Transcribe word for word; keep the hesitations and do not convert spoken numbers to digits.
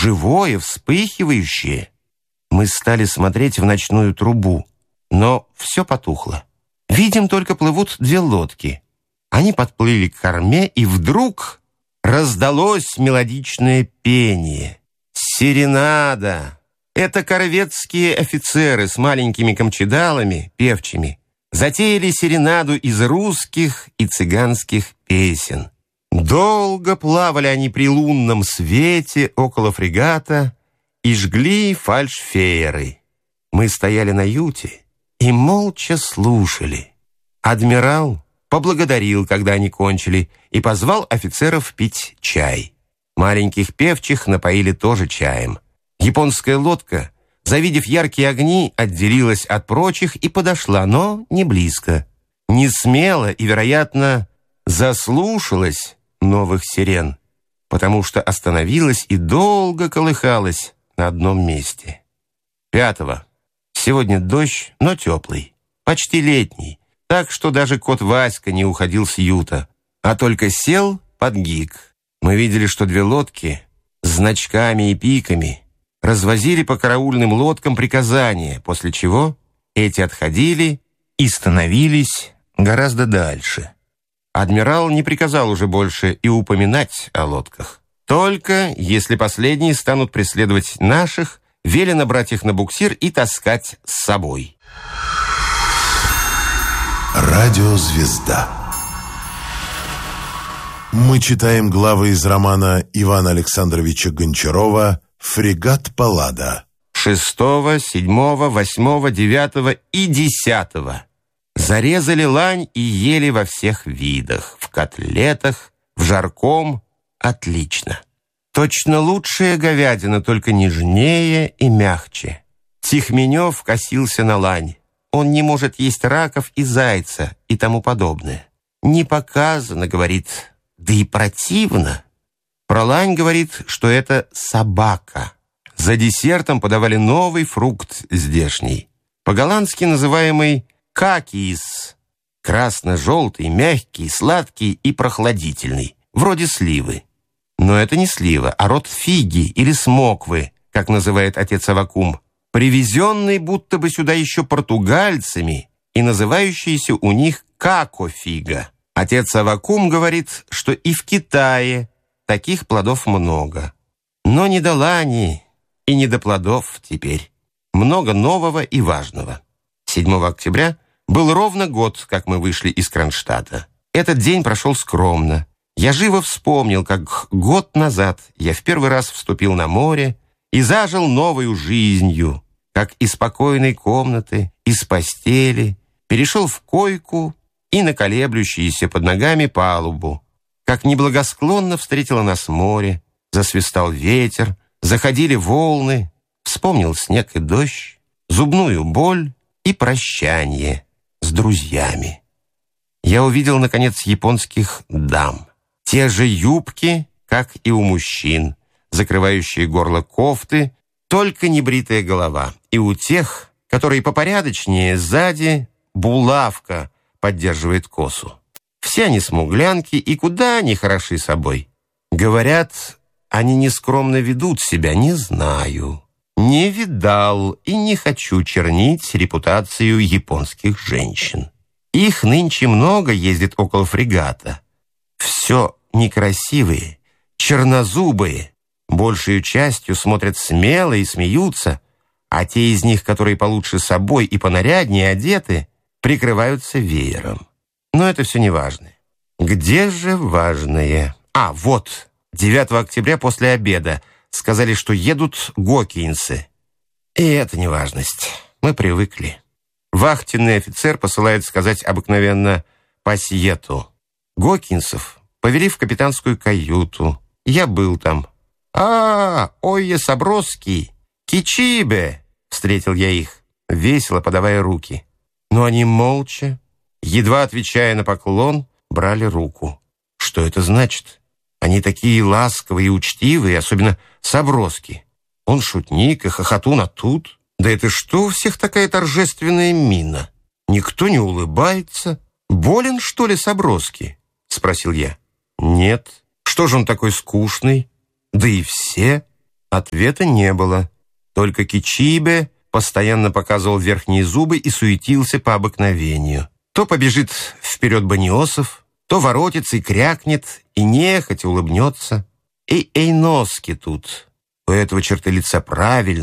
живое, вспыхивающее. Мы стали смотреть в ночную трубу, но все потухло. Видим, только плывут две лодки. Они подплыли к корме, и вдруг раздалось мелодичное пение. Серенада. Это корветские офицеры с маленькими камчедалами, певчими, затеяли серенаду из русских и цыганских песен. Долго плавали они при лунном свете около фрегата и жгли фальшфееры. Мы стояли на юте и молча слушали. Адмирал поблагодарил, когда они кончили, и позвал офицеров пить чай. Маленьких певчих напоили тоже чаем. Японская лодка, завидев яркие огни, отделилась от прочих и подошла, но не близко. Не смело и, вероятно, заслушалась новых сирен, потому что остановилась и долго колыхалась на одном месте. Пятого. Сегодня дождь, но теплый, почти летний, так что даже кот Васька не уходил с юта, а только сел под гик. Мы видели, что две лодки с значками и пиками развозили по караульным лодкам приказания, после чего эти отходили и становились гораздо дальше. Адмирал не приказал уже больше и упоминать о лодках. Только если последние станут преследовать наших, велено брать их на буксир и таскать с собой. Радиозвезда. Мы читаем главы из романа Ивана Александровича Гончарова «Фрегат Паллада». Шестого, седьмого, восьмого, девятого и десятого. Зарезали лань и ели во всех видах. В котлетах, в жарком. Отлично. Точно лучшая говядина, только нежнее и мягче. Тихменев косился на лань. Он не может есть раков и зайца и тому подобное. Не показано, говорит, да и противно. Про лань говорит, что это собака. За десертом подавали новый фрукт здешний, по-голландски называемый какиис. Красно-желтый, мягкий, сладкий и прохладительный, вроде сливы. Но это не слива, а род фиги или смоквы, как называет отец Аввакум, привезенный будто бы сюда еще португальцами и называющийся у них какофига. Отец Аввакум говорит, что и в Китае таких плодов много. Но не до лани и не до плодов теперь. Много нового и важного. седьмого октября был ровно год, как мы вышли из Кронштадта. Этот день прошел скромно. Я живо вспомнил, как год назад я в первый раз вступил на море и зажил новою жизнью, как из спокойной комнаты, из постели, перешел в койку и на колеблющиеся под ногами палубу, как неблагосклонно встретило нас море, засвистал ветер, заходили волны, вспомнил снег и дождь, зубную боль и прощание с друзьями. Я увидел, наконец, японских дам. Те же юбки, как и у мужчин, закрывающие горло кофты, только небритая голова. И у тех, которые попорядочнее, сзади булавка поддерживает косу. Все они смуглянки и куда они хороши собой. Говорят, они нескромно ведут себя, не знаю. Не видал и не хочу чернить репутацию японских женщин. Их нынче много ездит около фрегата. Все некрасивые, чернозубые, большей частью смотрят смело и смеются, а те из них, которые получше собой и понаряднее одеты, прикрываются веером. Но это все не важно. Где же важное? А, вот, девятого октября после обеда сказали, что едут гокинсы. И это не важность. Мы привыкли. Вахтенный офицер посылает сказать обыкновенно «пасьету». Гокинсов повели в капитанскую каюту. Я был там. «А, ойе Саброский! Кичибе!» — встретил я их, весело подавая руки. Но они молча, едва отвечая на поклон, брали руку. Что это значит? Они такие ласковые и учтивые, особенно Саброский. Он шутник и хохотун, а тут... Да это что у всех такая торжественная мина? Никто не улыбается. Болен, что ли, Саброский? Спросил я. Нет. Что же он такой скучный? Да и все. Ответа не было. Только Кичибе постоянно показывал верхние зубы и суетился по обыкновению. То побежит вперед Баниосов, то воротится и крякнет, и нехотя улыбнется. И Эйноски тут. У этого черты лица правильные,